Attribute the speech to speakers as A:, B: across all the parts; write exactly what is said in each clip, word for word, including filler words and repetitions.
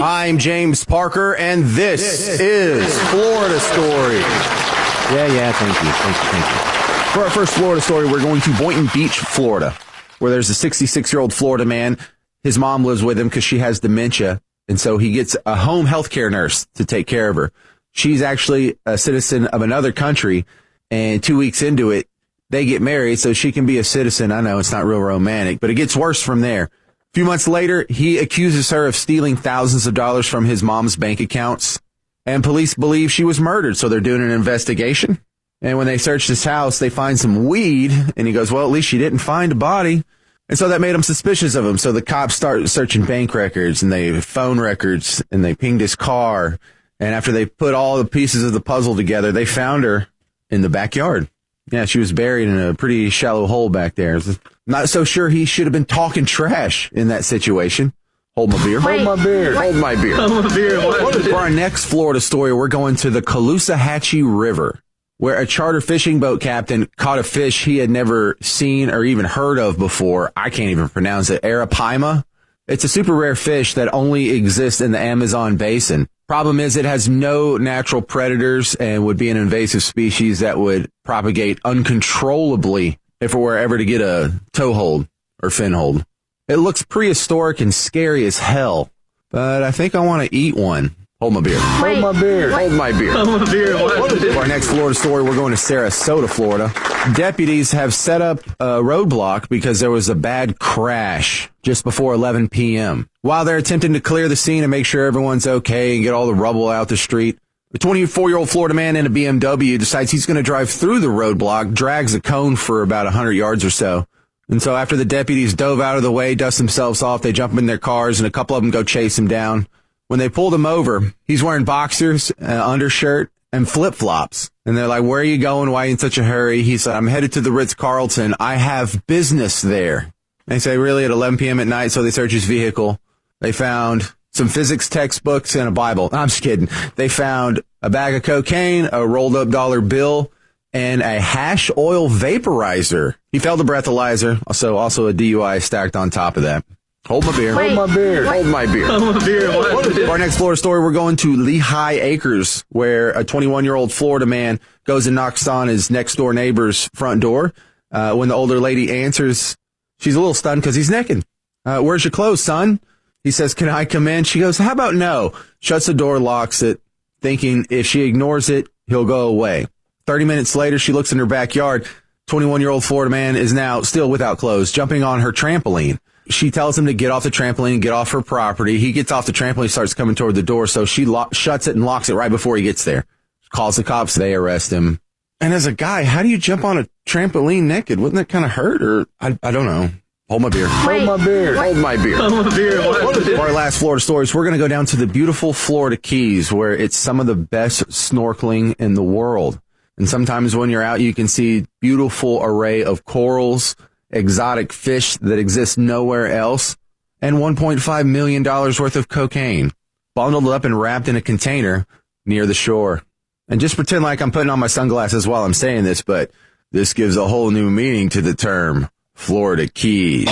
A: I'm James Parker, and this, this is Florida Story.
B: Yeah, yeah, thank you, thank you, thank you.
A: For our first Florida story, we're going to Boynton Beach, Florida, where there's a sixty-six-year-old Florida man. His mom lives with him because she has dementia, and so he gets a home health care nurse to take care of her. She's actually a citizen of another country, and two weeks into it, they get married so she can be a citizen. I know it's not real romantic, but it gets worse from there. A few months later, he accuses her of stealing thousands of dollars from his mom's bank accounts, and police believe she was murdered, so they're doing an investigation. And when they search his house, they find some weed, and he goes, well, at least she didn't find a body. And so that made them suspicious of him. So the cops start searching bank records and they phone records, and they pinged his car. And after they put all the pieces of the puzzle together, they found her in the backyard. Yeah, she was buried in a pretty shallow hole back there. Not so sure he should have been talking trash in that situation. Hold my beer.
C: Hold my beer.
A: Hold my beer.
C: Hold my beer.
A: For our next Florida story, we're going to the Caloosahatchee River, where a charter fishing boat captain caught a fish he had never seen or even heard of before. I can't even pronounce it. Arapaima. It's a super rare fish that only exists in the Amazon basin. Problem is, it has no natural predators and would be an invasive species that would propagate uncontrollably if it were ever to get a toehold or finhold. It looks prehistoric and scary as hell, but I think I want to eat one. Hold my beer.
C: Hold my beer.
A: Hold my beer.
C: Hold my beer.
A: For our next Florida story, we're going to Sarasota, Florida. Deputies have set up a roadblock because there was a bad crash just before eleven p.m. While they're attempting to clear the scene and make sure everyone's okay and get all the rubble out the street, a twenty-four-year-old Florida man in a B M W decides he's going to drive through the roadblock, drags a cone for about one hundred yards or so. And so after the deputies dove out of the way, dust themselves off, they jump in their cars, and a couple of them go chase him down. When they pulled him over, he's wearing boxers, an undershirt, and flip-flops. And they're like, where are you going? Why are you in such a hurry? He said, I'm headed to the Ritz-Carlton. I have business there. They say, really, at eleven p.m. at night, so they search his vehicle. They found some physics textbooks and a Bible. I'm just kidding. They found a bag of cocaine, a rolled-up dollar bill, and a hash oil vaporizer. He failed the breathalyzer, also, also a D U I stacked on top of that. Hold my beer.
C: Wait.
A: Hold my beer. Hold my beer.
C: Hold my beer.
A: For our next Florida story, we're going to Lehigh Acres, where a twenty-one-year-old Florida man goes and knocks on his next-door neighbor's front door. Uh, when the older lady answers, she's a little stunned because he's naked. Uh, where's your clothes, son? He says, can I come in? She goes, how about no? Shuts the door, locks it, thinking if she ignores it, he'll go away. thirty minutes later, she looks in her backyard. twenty-one-year-old Florida man is now still without clothes, jumping on her trampoline. She tells him to get off the trampoline and get off her property. He gets off the trampoline, starts coming toward the door, so she lo- shuts it and locks it right before he gets there. Calls the cops. They arrest him. And as a guy, how do you jump on a trampoline naked? Wouldn't that kind of hurt? Or I, I don't know. Hold my beer.
C: Hold my beer.
A: Hold my beer.
C: Hold my beer.
A: For our last Florida stories, we're going to go down to the beautiful Florida Keys, where it's some of the best snorkeling in the world. And sometimes when you're out, you can see beautiful array of corals, exotic fish that exist nowhere else, and one point five million dollars worth of cocaine bundled up and wrapped in a container near the shore. And just pretend like I'm putting on my sunglasses while I'm saying this, but this gives a whole new meaning to the term Florida Keys.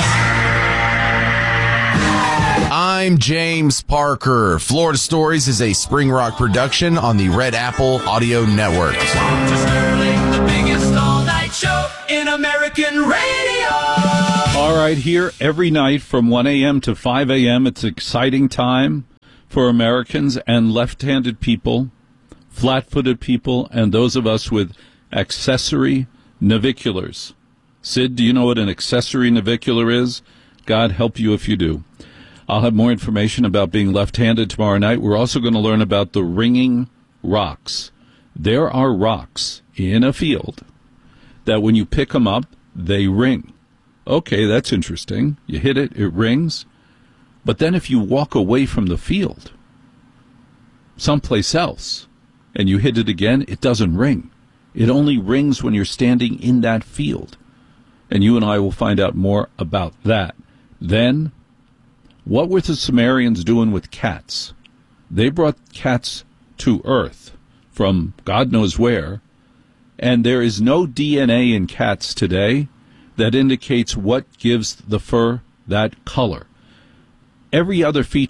A: I'm James Parker. Florida Stories is a Spring Rock production on the Red Apple Audio Network.
D: Sterling, the biggest all-night show in American radio.
E: All right, here every night from one a.m. to five a.m. It's an exciting time for Americans and left-handed people, flat-footed people, and those of us with accessory naviculars. Sid, do you know what an accessory navicular is? God help you if you do. I'll have more information about being left-handed tomorrow night. We're also going to learn about the ringing rocks. There are rocks in a field that when you pick them up, they ring. Okay, that's interesting. You hit it, it rings. But then if you walk away from the field, someplace else, and you hit it again, it doesn't ring. It only rings when you're standing in that field. And you and I will find out more about that. Then, what were the Sumerians doing with cats? They brought cats to Earth from God knows where, and there is no D N A in cats today that indicates what gives the fur that color. Every other feature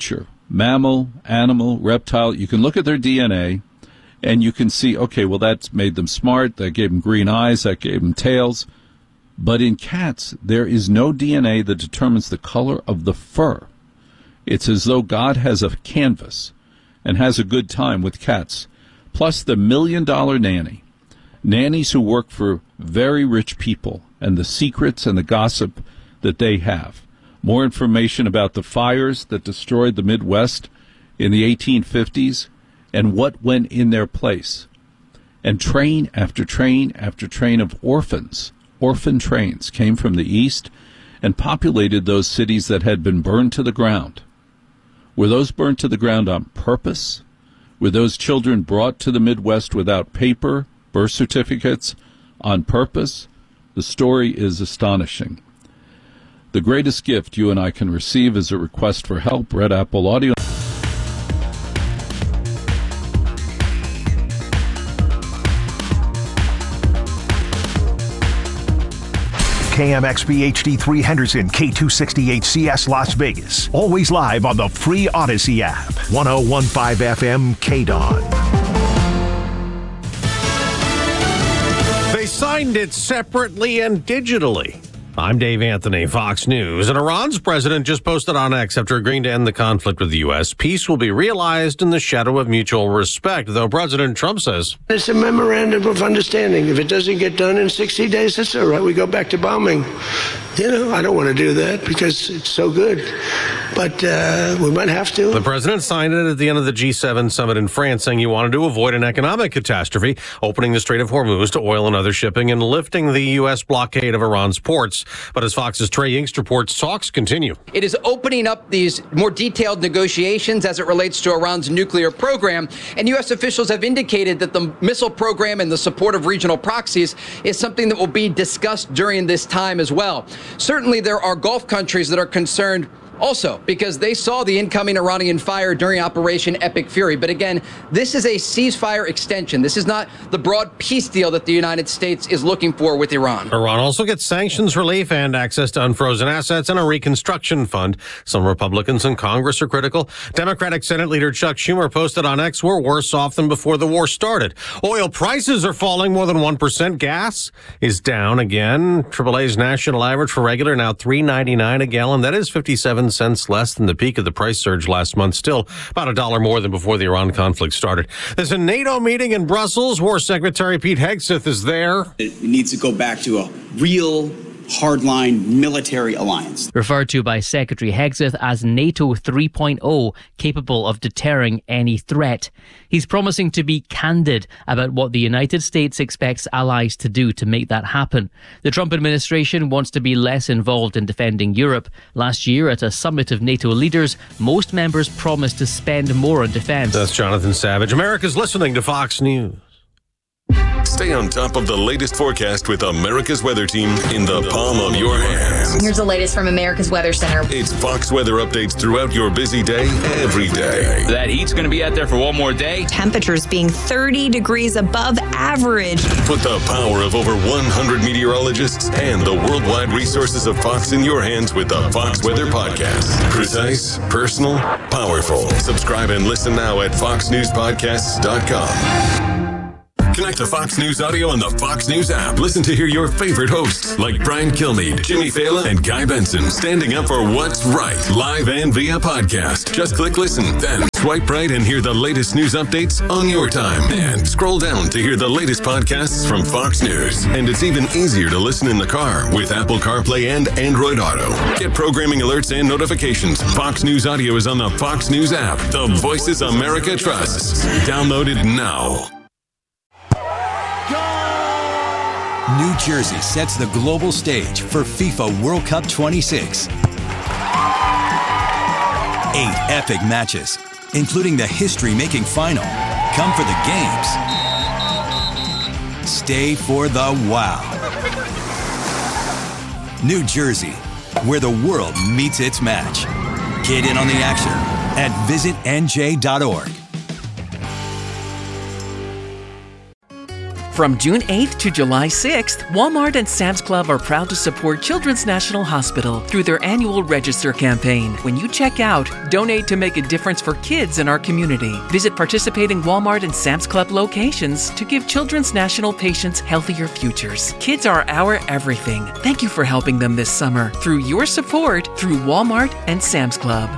E: mammal, animal, reptile. You can look at their D N A, and you can see, okay, well, that's made them smart. That gave them green eyes. That gave them tails. But in cats, there is no D N A that determines the color of the fur. It's as though God has a canvas and has a good time with cats. Plus the million-dollar nanny. Nannies who work for very rich people and the secrets and the gossip that they have. More information about the fires that destroyed the Midwest in the eighteen fifties and what went in their place. And train after train after train of orphans, orphan trains, came from the East and populated those cities that had been burned to the ground. Were those burned to the ground on purpose? Were those children brought to the Midwest without paper, birth certificates, on purpose? The story is astonishing. The greatest gift you and I can receive is a request for help. Red Apple Audio.
C: K M X B H D three Henderson, K two sixty-eight C S Las Vegas. Always live on the free Odyssey app. ten fifteen F M K D O N.
F: They signed it separately and digitally. I'm Dave Anthony, Fox News. And Iran's president just posted on X after agreeing to end the conflict with the U S. Peace will be realized in the shadow of mutual respect, though President Trump says
G: it's a memorandum of understanding. If it doesn't get done in sixty days, that's all right. We go back to bombing. You know, I don't want to do that because it's so good. But uh, we might have to.
F: The president signed it at the end of the G seven summit in France, saying he wanted to avoid an economic catastrophe, opening the Strait of Hormuz to oil and other shipping and lifting the U S blockade of Iran's ports. But as Fox's Trey Yingst reports, talks continue.
H: It is opening up these more detailed negotiations as it relates to Iran's nuclear program. And U S officials have indicated that the missile program and the support of regional proxies is something that will be discussed during this time as well. Certainly, there are Gulf countries that are concerned also, because they saw the incoming Iranian fire during Operation Epic Fury. But again, this is a ceasefire extension. This is not the broad peace deal that the United States is looking for with Iran.
F: Iran also gets sanctions relief and access to unfrozen assets and a reconstruction fund. Some Republicans in Congress are critical. Democratic Senate Leader Chuck Schumer posted on X, we're worse off than before the war started. Oil prices are falling more than one percent. Gas is down again. triple A's national average for regular now three ninety-nine a gallon. That is fifty-seven cents less than the peak of the price surge last month. Still about a dollar more than before the Iran conflict started. There's a NATO meeting in Brussels. War Secretary Pete Hegseth is there.
I: It needs to go back to a real hardline military alliance.
J: Referred to by Secretary Hegseth as NATO three point oh, capable of deterring any threat. He's promising to be candid about what the United States expects allies to do to make that happen. The Trump administration wants to be less involved in defending Europe. Last year, at a summit of NATO leaders, most members promised to spend more on defense.
F: That's Jonathan Savage. America's listening to Fox News.
K: Stay on top of the latest forecast with America's Weather Team in the palm of your hands.
L: Here's the latest from America's Weather Center.
K: It's Fox weather updates throughout your busy day, every day.
M: That heat's going to be out there for one more day.
L: Temperatures being thirty degrees above average.
K: Put the power of over one hundred meteorologists and the worldwide resources of Fox in your hands with the Fox Weather Podcast. Precise, personal, powerful. Subscribe and listen now at fox news podcasts dot com. Connect to Fox News Audio on the Fox News app. Listen to hear your favorite hosts like Brian Kilmeade, Jimmy Fallon, and Guy Benson standing up for what's right, live and via podcast. Just click listen, then swipe right and hear the latest news updates on your time. And scroll down to hear the latest podcasts from Fox News. And it's even easier to listen in the car with Apple CarPlay and Android Auto. Get programming alerts and notifications. Fox News Audio is on the Fox News app. The voices America trusts. Download it now.
N: New Jersey sets the global stage for FIFA World Cup twenty-six. Eight epic matches, including the history-making final. Come for the games. Stay for the wow. New Jersey, where the world meets its match. Get in on the action at visit N J dot org.
O: From June eighth to July sixth, Walmart and Sam's Club are proud to support Children's National Hospital through their annual Register campaign. When you check out, donate to make a difference for kids in our community. Visit participating Walmart and Sam's Club locations to give Children's National patients healthier futures. Kids are our everything. Thank you for helping them this summer through your support through Walmart and Sam's Club.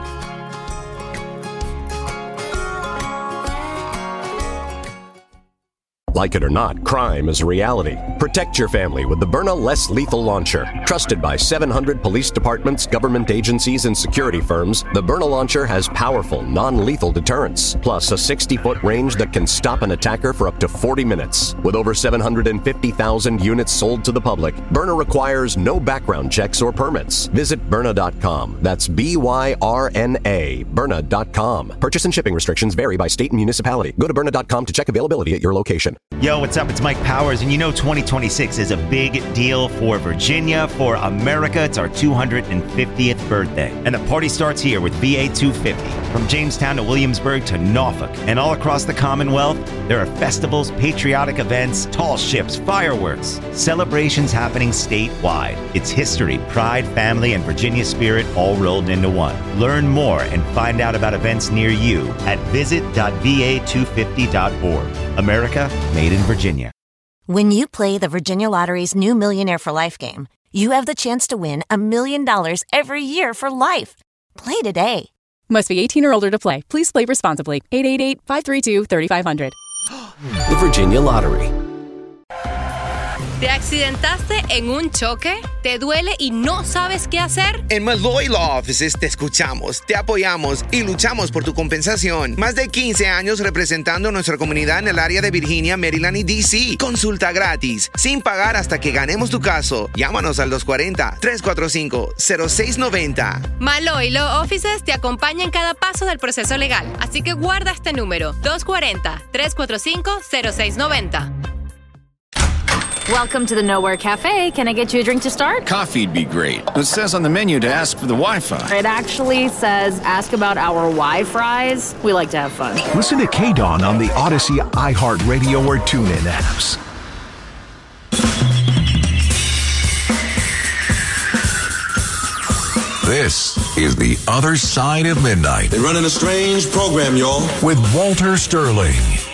P: Like it or not, crime is a reality. Protect your family with the Byrna Less Lethal Launcher. Trusted by seven hundred police departments, government agencies, and security firms, the Byrna Launcher has powerful, non-lethal deterrence, plus a sixty-foot range that can stop an attacker for up to forty minutes. With over seven hundred fifty thousand units sold to the public, Byrna requires no background checks or permits. Visit Byrna dot com. That's B Y R N A, Byrna dot com. Purchase and shipping restrictions vary by state and municipality. Go to Byrna dot com to check availability at your location.
Q: Yo, what's up? It's Mike Powers, and you know twenty twenty-six is a big deal for Virginia, for America. It's our two hundred fiftieth birthday. And the party starts here with V A two fifty. From Jamestown to Williamsburg to Norfolk and all across the Commonwealth, there are festivals, patriotic events, tall ships, fireworks, celebrations happening statewide. It's history, pride, family, and Virginia spirit all rolled into one. Learn more and find out about events near you at visit dot v a two fifty dot org. America, made in Virginia.
R: When you play the Virginia Lottery's new Millionaire for Life game, you have the chance to win a million dollars every year for life. Play today.
S: Must be eighteen or older to play. Please play responsibly. eight eight eight, five three two, three five zero zero.
P: The Virginia Lottery.
T: ¿Te accidentaste en un choque? ¿Te duele y no sabes qué hacer?
U: En Malloy Law Offices te escuchamos, te apoyamos y luchamos por tu compensación. Más de quince años representando a nuestra comunidad en el área de Virginia, Maryland y D C. Consulta gratis, sin pagar hasta que ganemos tu caso. Llámanos al dos cuatro cero, tres cuatro cinco, cero seis nueve cero.
T: Malloy Law Offices te acompaña en cada paso del proceso legal. Así que guarda este número, dos cuatro cero, tres cuatro cinco, cero seis nueve cero.
V: Welcome to the Nowhere Cafe. Can I get you a drink to start?
W: Coffee'd be great. It says on the menu to ask for the Wi-Fi.
V: It actually says ask about our Wi-Fries. We like to have fun.
C: Listen to K-Dawn on the Odyssey, iHeartRadio, or TuneIn apps.
X: This is The Other Side of Midnight.
Y: They're running a strange program, y'all.
X: With Walter Sterling.